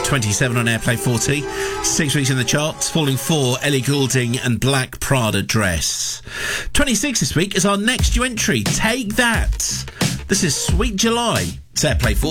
27 on Airplay 40. 6 weeks in the charts, falling 4, Ellie Goulding and Black Prada Dress. 26 this week is our next new entry, Take That. This is Sweet July. It's Airplay 40.